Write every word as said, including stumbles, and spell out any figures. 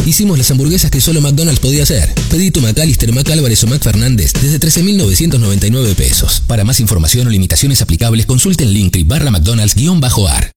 Hicimos las hamburguesas que solo McDonald's podía hacer. Pedí tu McAllister, McAlvarez o McFernández desde trece mil novecientos noventa y nueve pesos. Para más información o limitaciones aplicables, consulte en Linktree barra McDonald's guión bajo ar.